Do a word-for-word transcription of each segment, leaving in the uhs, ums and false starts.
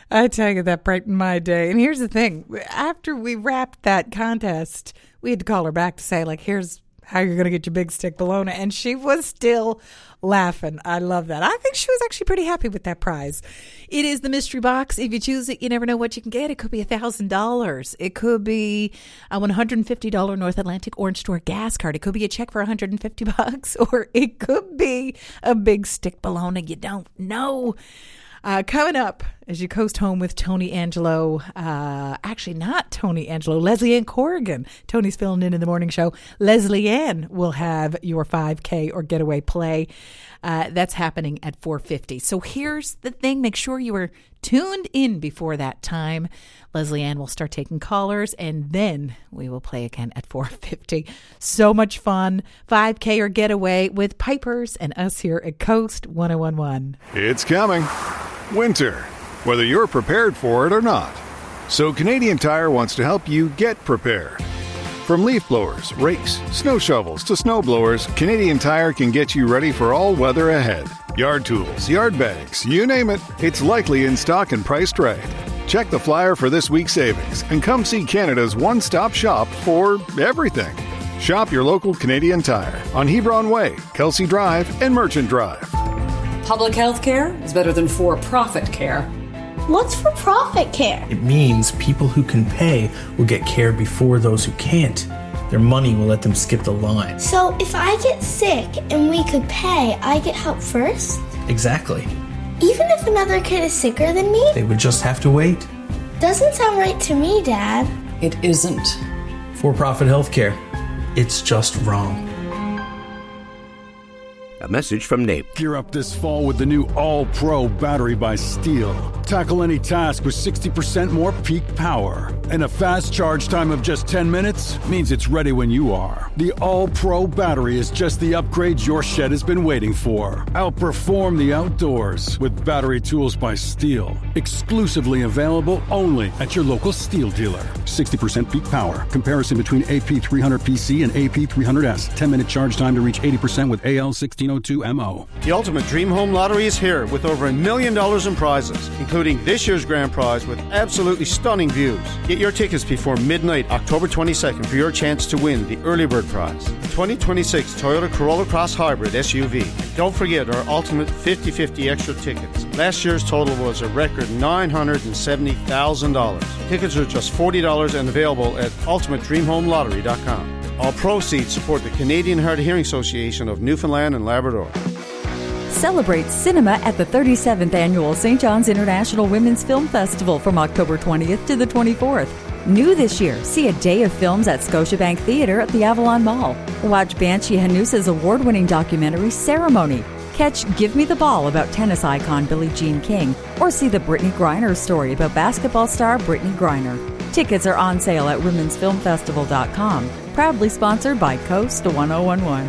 I tell you, that brightened my day. And here's the thing. After we wrapped that contest, we had to call her back to say, like, here's how you're going to get your big stick bologna. And she was still laughing. I love that. I think she was actually pretty happy with that prize. It is the mystery box. If you choose it, you never know what you can get. It could be one thousand dollars. It could be a one hundred fifty dollars North Atlantic Orange Store gas card. It could be a check for one hundred fifty bucks, or it could be a big stick bologna. You don't know. Uh, coming up, as you coast home with Tony Angelo, uh, actually not Tony Angelo, Leslie Ann Corrigan. Tony's filling in in the morning show. Leslie Ann will have your five K or getaway play. Uh, that's happening at four fifty. So here's the thing. Make sure you are tuned in before that time. Leslie Ann will start taking callers, and then we will play again at four fifty. So much fun. five K or getaway with Pipers and us here at Coast ten eleven. It's coming. Winter, whether you're prepared for it or not. So Canadian Tire wants to help you get prepared. From leaf blowers, rakes, snow shovels to snow blowers, Canadian Tire can get you ready for all weather ahead. Yard tools, yard bags, you name it, it's likely in stock and priced right. Check the flyer for this week's savings and come see Canada's one-stop shop for everything. Shop your local Canadian Tire on Hebron Way, Kelsey Drive, and Merchant Drive. Public health care is better than for-profit care. What's for-profit care? It means people who can pay will get care before those who can't. Their money will let them skip the line. So if I get sick and we could pay, I get help first? Exactly. Even if another kid is sicker than me? They would just have to wait. Doesn't sound right to me, Dad. It isn't. For-profit healthcare. It's just wrong. A message from N A P. Gear up this fall with the new All-Pro battery by Steel. Tackle any task with sixty percent more peak power. And a fast charge time of just ten minutes means it's ready when you are. The All-Pro battery is just the upgrade your shed has been waiting for. Outperform the outdoors with battery tools by Steel. Exclusively available only at your local Steel dealer. sixty percent peak power. Comparison between A P three hundred P C and A P three hundred S. ten minute charge time to reach eighty percent with A L sixteen oh two M O. The Ultimate Dream Home Lottery is here with over a million dollars in prizes, including this year's grand prize with absolutely stunning views. Get your tickets before midnight, October twenty-second, for your chance to win the early bird prize, the twenty twenty-six Toyota Corolla Cross Hybrid S U V. And don't forget our Ultimate fifty fifty extra tickets. Last year's total was a record nine hundred seventy thousand dollars. Tickets are just forty dollars and available at ultimate dream home lottery dot com. All proceeds support the Canadian Hard of Hearing Association of Newfoundland and Labrador. Celebrate cinema at the thirty-seventh Annual Saint John's International Women's Film Festival from October twentieth to the twenty-fourth. New this year, see a day of films at Scotiabank Theatre at the Avalon Mall. Watch Banshee Hanusa's award-winning documentary, Ceremony. Catch Give Me the Ball about tennis icon Billie Jean King, or see the Brittany Griner story about basketball star Brittany Griner. Tickets are on sale at women's film festival dot com. Proudly sponsored by Coast ten eleven.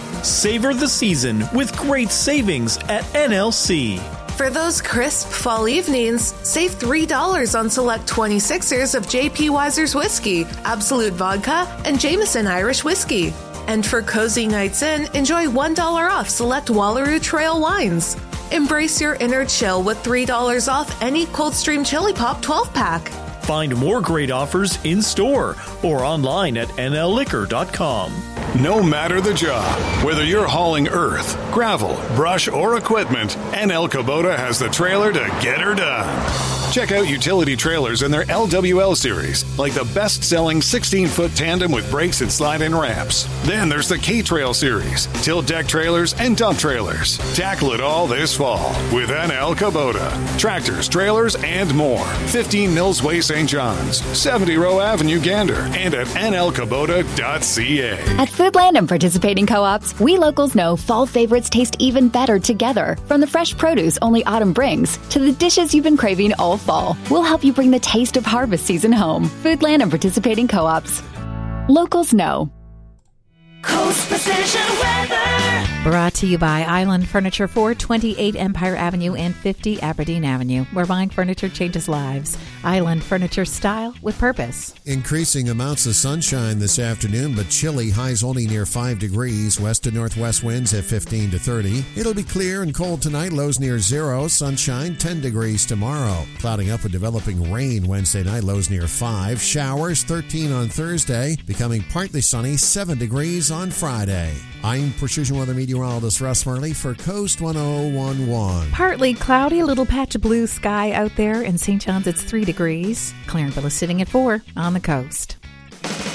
Savor the season with great savings at N L C. For those crisp fall evenings, save three dollars on select twenty-sixers of J P Weiser's Whiskey, Absolute Vodka, and Jameson Irish Whiskey. And for cozy nights in, enjoy one dollar off select Wallaroo Trail wines. Embrace your inner chill with three dollars off any Coldstream Chili Pop twelve pack. Find more great offers in store or online at N L liquor dot com. No matter the job, whether you're hauling earth, gravel, brush, or equipment, N L Kubota has the trailer to get her done. Check out utility trailers in their L W L series, like the best-selling sixteen-foot tandem with brakes and slide-in ramps. Then there's the K-Trail series, tilt deck trailers and dump trailers. Tackle it all this fall with N L Kubota. Tractors, trailers, and more. fifteen Mills Way, Saint John's, seventy Row Avenue, Gander, and at N L Kubota dot C A. At Foodland and participating co-ops, we locals know fall favorites taste even better together. From the fresh produce only autumn brings to the dishes you've been craving all fall, we'll help you bring the taste of harvest season home. Foodland and participating co-ops. Locals know. Coast Most Precision Weather. Brought to you by Island Furniture, four twenty-eight Empire Avenue and fifty Aberdeen Avenue, where buying furniture changes lives. Island Furniture, style with purpose. Increasing amounts of sunshine this afternoon, but chilly. Highs only near five degrees. West to northwest winds at fifteen to thirty. It'll be clear and cold tonight. Lows near zero. Sunshine ten degrees tomorrow. Clouding up with developing rain Wednesday night. Lows near five. Showers thirteen on Thursday. Becoming partly sunny. seven degrees on Friday. I'm Precision Weather meteorologist Russ Marley for Coast one oh one one. Partly cloudy, a little patch of blue sky out there. In Saint John's, it's three degrees. Clarenville is sitting at four on the coast.